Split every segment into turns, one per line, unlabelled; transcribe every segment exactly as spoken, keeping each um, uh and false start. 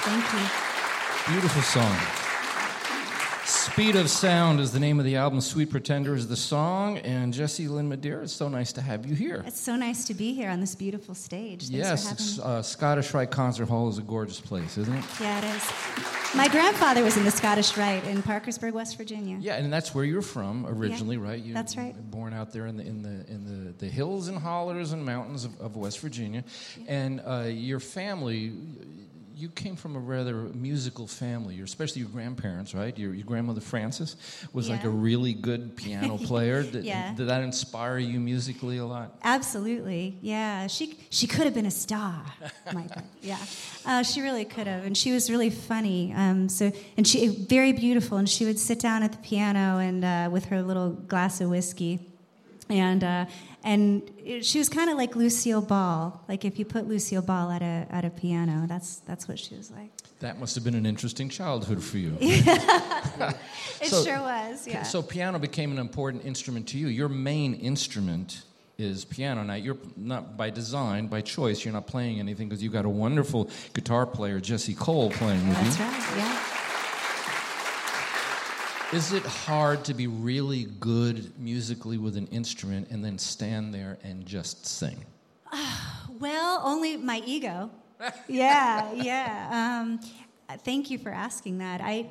Thank you.
Beautiful song. Speed of Sound is the name of the album. Sweet Pretender is the song. And Jessie Lynn Madeira, it's so nice to have you here.
It's so nice to be here on this beautiful stage. Thanks
yes,
for
it's,
having me.
uh, Scottish Rite Concert Hall is a gorgeous place, isn't it?
Yeah, it is. My grandfather was in the Scottish Rite in Parkersburg, West Virginia.
Yeah, and that's where you're from originally,
Yeah,
right? You,
that's right.
you were born out there in the in the in the, the hills and hollers and mountains of, of West Virginia, yeah. and uh, your family. You came from a rather musical family, You're, especially your grandparents, right? Your, your grandmother, Frances, was
yeah.
like a really good piano player. Did,
yeah.
did that inspire you musically a lot?
Absolutely, yeah. She she could have been a star, Michael. Yeah, uh, she really could have, and she was really funny. Um, so and she very beautiful, and she would sit down at the piano and uh, with her little glass of whiskey, and. Uh, And it, she was kind of like Lucille Ball. Like if you put Lucille Ball at a at a piano, that's that's what she was like.
That must have been an interesting childhood for you.
It
so,
sure was, yeah.
So piano became an important instrument to you. Your main instrument is piano. Now, you're not by design, by choice, you're not playing anything because you've got a wonderful guitar player, Jesse Cole, playing with
that's
you.
That's right, yeah.
Is it hard to be really good musically with an instrument and then stand there and just sing?
Uh, well, only my ego. yeah, yeah. Um, thank you for asking that. I,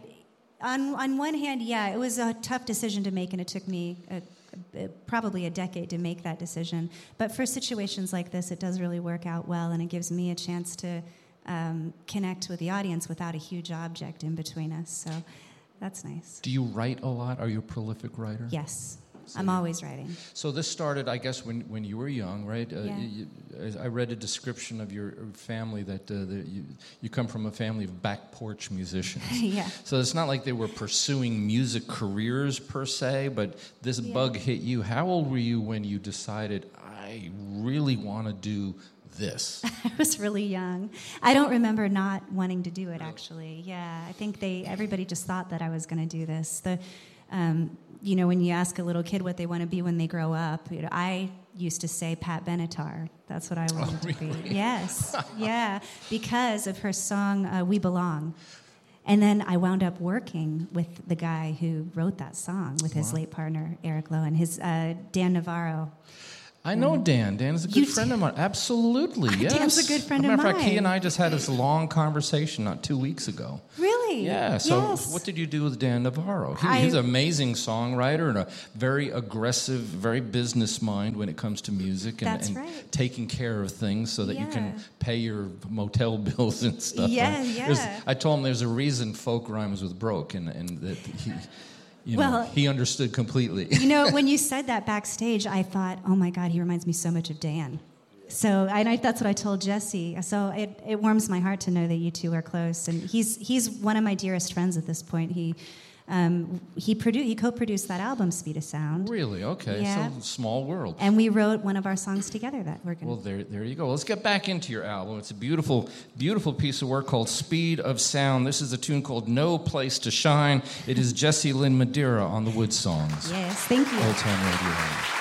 on on one hand, yeah, it was a tough decision to make, and it took me a, a, probably a decade to make that decision. But for situations like this, it does really work out well, and it gives me a chance to um, connect with the audience without a huge object in between us. So. That's nice.
Do you write a lot? Are you a prolific writer?
Yes. So, I'm always writing.
So this started, I guess, when, when you were young, right? Uh,
yeah.
you, I read a description of your family that, uh, that you, you come from a family of back porch musicians.
yeah.
So it's not like they were pursuing music careers per se, but this yeah. bug hit you. How old were you when you decided, I really want to do this?
I was really young. I don't remember not wanting to do it, actually. Yeah, I think they everybody just thought that I was going to do this. The, um, you know, when you ask a little kid what they want to be when they grow up, you know, I used to say Pat Benatar. That's what I wanted
oh, really?
to be. Yes, yeah, because of her song uh, "We Belong." And then I wound up working with the guy who wrote that song with his wow. late partner, Eric Lowe, and his uh, Dan Navarro.
I know Dan. Dan is a good
you
friend of mine. Absolutely, yes.
Dan's a good friend
As a matter
of
of fact, he and I just had this long conversation not two weeks ago.
Really?
Yeah. So
yes.
what did you do with Dan Navarro? He,
I,
he's an amazing songwriter and a very aggressive, very business mind when it comes to music and,
that's
and
right.
taking care of things so that
yeah.
you can pay your motel bills and stuff.
Yeah,
and
yeah.
I told him there's a reason folk rhymes with broke, and, and that he... You know,
well,
he understood completely.
You know, when you said that backstage, I thought, oh my God, he reminds me so much of Dan. So and I, that's what I told Jesse. So it, it warms my heart to know that you two are close. And he's he's one of my dearest friends at this point. He um, he produ- he co-produced that album, Speed of Sound.
Really? Okay.
Yeah.
So small world.
And we wrote one of our songs together that we're going to...
Well, there, there you go. Let's get back into your album. It's a beautiful, beautiful piece of work called Speed of Sound. This is a tune called No Place to Shine. It is Jessie Lynn Madeira on the Wood Songs.
Yes, thank you.
Old Time Radio.